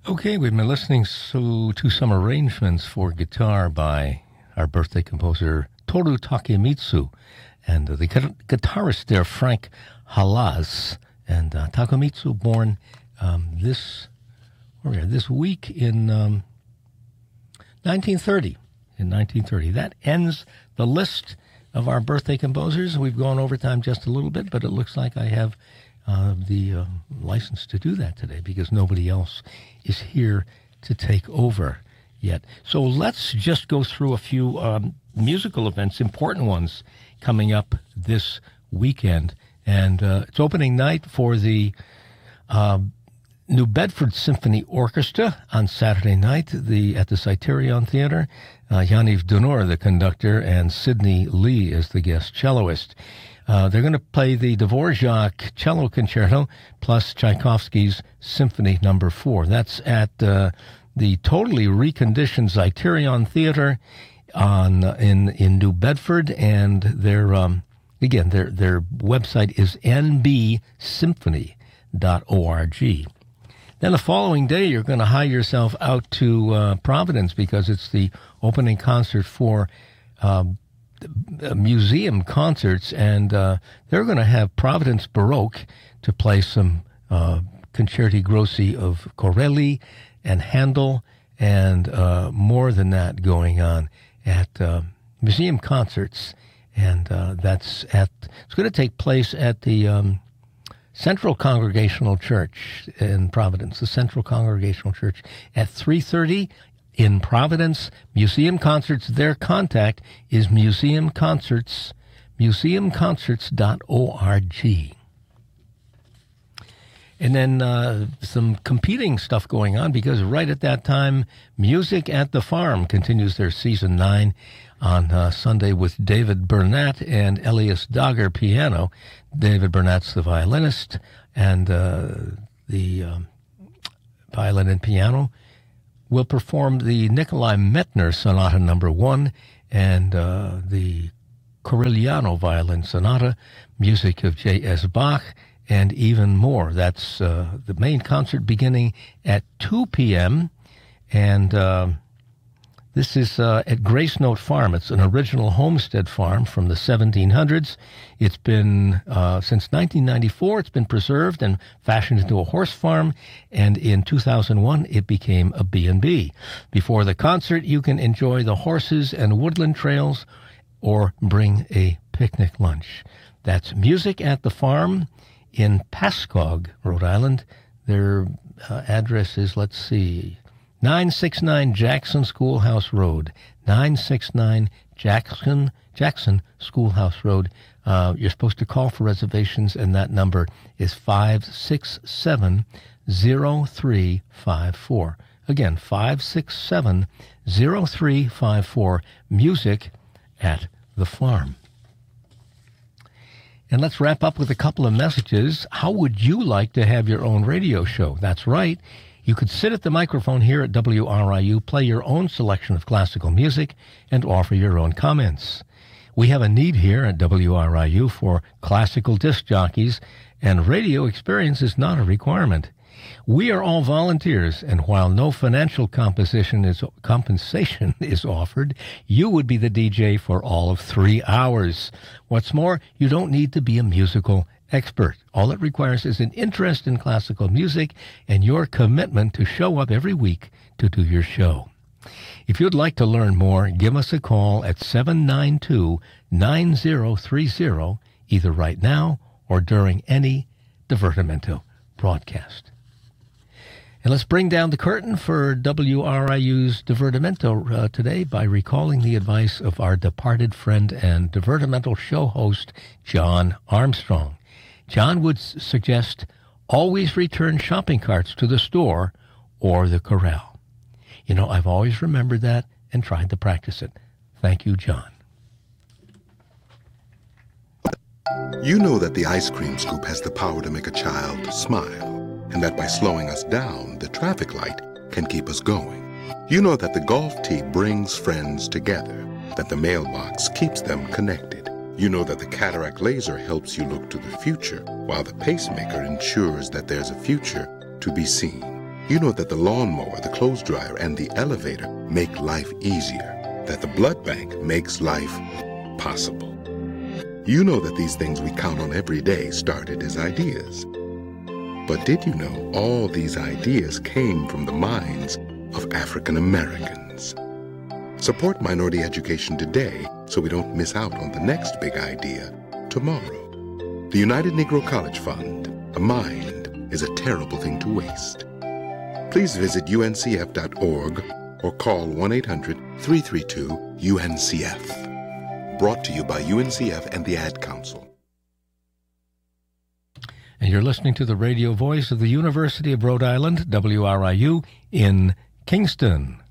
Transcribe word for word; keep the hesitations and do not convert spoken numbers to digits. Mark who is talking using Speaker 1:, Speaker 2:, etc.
Speaker 1: Okay, we've been listening so, to some arrangements for guitar by our birthday composer Toru Takemitsu, and uh, the gu- guitarist there, Frank Halas. And uh, Takemitsu, born um, this where are we, this week in um, nineteen thirty. In nineteen thirty, that ends the list of our birthday composers. We've gone over time just a little bit, but it looks like I have uh, the uh, license to do that today because nobody else is here to take over yet. So let's just go through a few um, musical events, important ones, coming up this weekend. And uh, it's opening night for the uh, New Bedford Symphony Orchestra on Saturday night the at the Criterion Theater. Uh, Yaniv Dunor, the conductor, and Sidney Lee is the guest celloist. Uh, they're going to play the Dvorak Cello Concerto plus Tchaikovsky's Symphony Number Four. That's at uh, the totally reconditioned Criterion Theater on in in New Bedford, and their um, again their their website is n b symphony dot org. Then the following day, you're going to hire yourself out to uh, Providence because it's the opening concert for um, museum concerts, and uh, they're going to have Providence Baroque to play some uh, concerti grossi of Corelli and Handel, and uh, more than that going on at uh, museum concerts, and uh, that's at it's going to take place at the um, Central Congregational Church in Providence, the Central Congregational Church at three thirty in Providence. Museum Concerts, their contact is museum concerts, museum concerts dot org. And then uh, some competing stuff going on because right at that time, Music at the Farm continues their season nine on uh, Sunday with David Burnett and Elias Dogger piano. David Burnett's the violinist, and uh, the um, violin and piano will perform the Nikolai Metner Sonata Number One and uh, the Corigliano Violin Sonata, music of J S Bach, and even more. That's uh, the main concert beginning at two p.m., and uh, this is uh, at Grace Note Farm. It's an original homestead farm from the seventeen hundreds. It's been, uh, since nineteen ninety-four, it's been preserved and fashioned into a horse farm, and in two thousand one, it became a B and B. Before the concert, you can enjoy the horses and woodland trails or bring a picnic lunch. That's Music at the Farm in Pascagoula, Rhode Island. Their uh, address is, let's see, nine sixty-nine Jackson Schoolhouse Road. nine sixty-nine Jackson Jackson Schoolhouse Road. Uh, you're supposed to call for reservations, and that number is five six seven, zero three five four. Again, five six seven, zero three five four. Music at the Farm. And let's wrap up with a couple of messages. How would you like to have your own radio show? That's right. You could sit at the microphone here at W R I U, play your own selection of classical music, and offer your own comments. We have a need here at W R I U for classical disc jockeys, and radio experience is not a requirement. We are all volunteers, and while no financial compensation is, compensation is offered, you would be the D J for all of three hours. What's more, you don't need to be a musical expert. All it requires is an interest in classical music and your commitment to show up every week to do your show. If you'd like to learn more, give us a call at seven nine two, nine zero three zero, either right now or during any Divertimento broadcast. And let's bring down the curtain for W R I U's Divertimento uh, today by recalling the advice of our departed friend and Divertimento show host, John Armstrong. John would s- suggest always return shopping carts to the store or the corral. You know, I've always remembered that and tried to practice it. Thank you, John.
Speaker 2: You know that the ice cream scoop has the power to make a child smile, and that by slowing us down, the traffic light can keep us going. You know that the golf tee brings friends together, that the mailbox keeps them connected. You know that the cataract laser helps you look to the future, while the pacemaker ensures that there's a future to be seen. You know that the lawnmower, the clothes dryer, and the elevator make life easier, that the blood bank makes life possible. You know that these things we count on every day started as ideas. But did you know all these ideas came from the minds of African Americans? Support minority education today so we don't miss out on the next big idea tomorrow. The United Negro College Fund. A mind is a terrible thing to waste. Please visit U N C F dot org or call one eight hundred, three three two, U N C F. Brought to you by U N C F and the Ad Council.
Speaker 1: And you're listening to the radio voice of the University of Rhode Island, W R I U, in Kingston.